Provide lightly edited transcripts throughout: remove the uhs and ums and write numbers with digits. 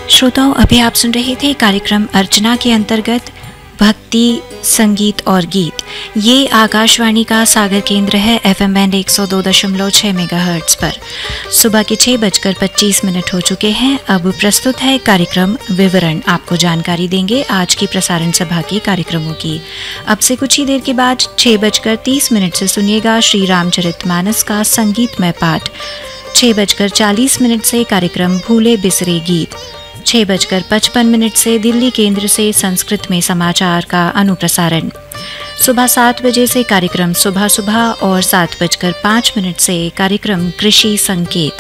श्रोताओं, अभी आप सुन रहे थे कार्यक्रम अर्चना के अंतर्गत भक्ति संगीत और गीत। ये आकाशवाणी का सागर केंद्र है FM बैंड 102.6 मेगाहर्ट्ज पर। सुबह के 6:25 हो चुके हैं। अब प्रस्तुत है कार्यक्रम विवरण। आपको जानकारी देंगे आज की प्रसारण सभा के कार्यक्रमों की। अब से कुछ ही देर के बाद 6:30 से सुनिएगा श्री रामचरितमानस का संगीतमय पाठ। 6:40 से कार्यक्रम भूले बिसरे गीत। 6:55 से दिल्ली केंद्र से संस्कृत में समाचार का अनुप्रसारण। सुबह 7 बजे से कार्यक्रम सुबह सुबह और 7:05 से कार्यक्रम कृषि संकेत।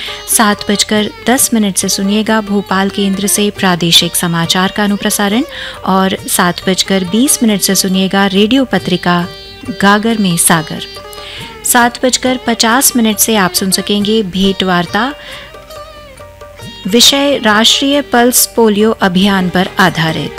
7:10 से सुनिएगा भोपाल केंद्र से प्रादेशिक समाचार का अनुप्रसारण और 7:20 से सुनिएगा रेडियो पत्रिका गागर में सागर। 7:50 से आप सुन सकेंगे भेंट वार्ता, विषय राष्ट्रीय पल्स पोलियो अभियान पर आधारित।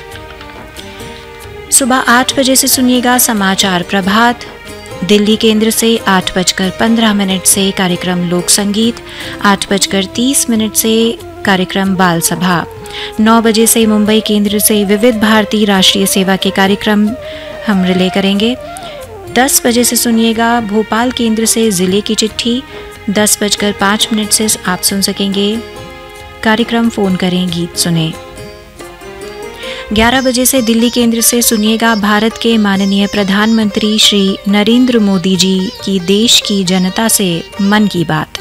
सुबह 8 बजे से सुनिएगा समाचार प्रभात दिल्ली केंद्र से। 8:15 से कार्यक्रम लोक संगीत। 8:30 से कार्यक्रम बाल सभा। 9 बजे से मुंबई केंद्र से विविध भारती राष्ट्रीय सेवा के कार्यक्रम हम रिले करेंगे। 10 बजे से सुनिएगा भोपाल केंद्र से जिले की चिट्ठी। 10:05 से आप सुन सकेंगे कार्यक्रम फोन करें गीत सुने। 11 बजे से दिल्ली केंद्र से सुनिएगा भारत के माननीय प्रधानमंत्री श्री नरेंद्र मोदी जी की देश की जनता से मन की बात।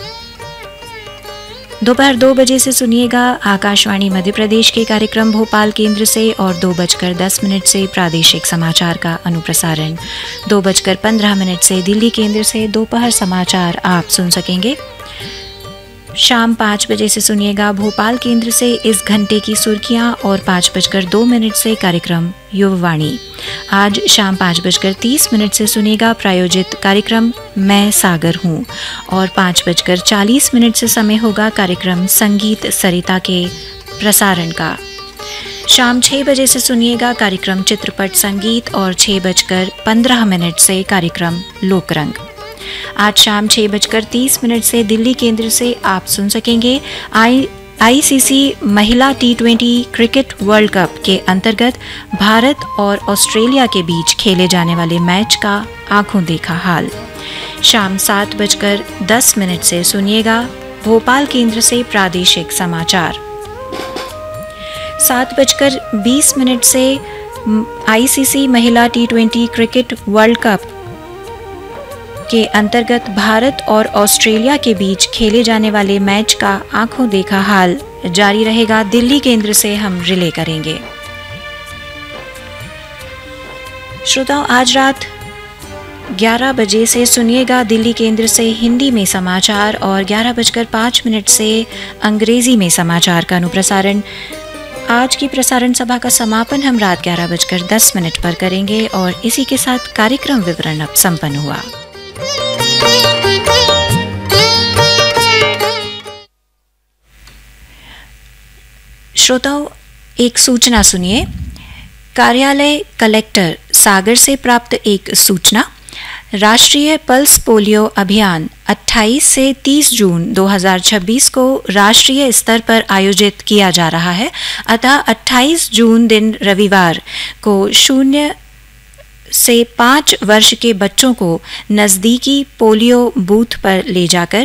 दोपहर 2 बजे से सुनिएगा आकाशवाणी मध्य प्रदेश के कार्यक्रम भोपाल केंद्र से और 2:10 से प्रादेशिक समाचार का अनुप्रसारण। 2:15 से दिल्ली केंद्र से दोपहर समाचार आप सुन सकेंगे। शाम 5 बजे से सुनिएगा भोपाल केंद्र से इस घंटे की सुर्खियां और 5:02 से कार्यक्रम युववाणी। आज शाम 5:30 से सुनिएगा प्रायोजित कार्यक्रम मैं सागर हूं और 5:40 से समय होगा कार्यक्रम संगीत सरिता के प्रसारण का। शाम 6 बजे से सुनिएगा कार्यक्रम चित्रपट संगीत और 6:15 से कार्यक्रम लोकरंग। आज शाम 6:30 से दिल्ली केंद्र से आप सुन सकेंगे ICC महिला T20 क्रिकेट वर्ल्ड कप के अंतर्गत भारत और ऑस्ट्रेलिया के बीच खेले जाने वाले मैच का आंखों देखा हाल। शाम 7:10 से सुनिएगा भोपाल केंद्र से प्रादेशिक समाचार। 7:20 से ICC महिला T20 क्रिकेट वर्ल्ड कप के अंतर्गत भारत और ऑस्ट्रेलिया के बीच खेले जाने वाले मैच का आंखों देखा हाल जारी रहेगा। दिल्ली केंद्र से हम रिले करेंगे। श्रोताओं, आज रात 11 बजे से सुनिएगा दिल्ली केंद्र से हिंदी में समाचार और 11:05 से अंग्रेजी में समाचार का अनुप्रसारण। आज की प्रसारण सभा का समापन हम रात 11:10 पर करेंगे और इसी के साथ कार्यक्रम विवरण अब संपन्न हुआ। श्रोताओं, एक सूचना सुनिए। कार्यालय कलेक्टर सागर से प्राप्त एक सूचना। राष्ट्रीय पल्स पोलियो अभियान 28 से 30 जून 2026 को राष्ट्रीय स्तर पर आयोजित किया जा रहा है। अतः 28 जून दिन रविवार को 0 से 5 वर्ष के बच्चों को नज़दीकी पोलियो बूथ पर ले जाकर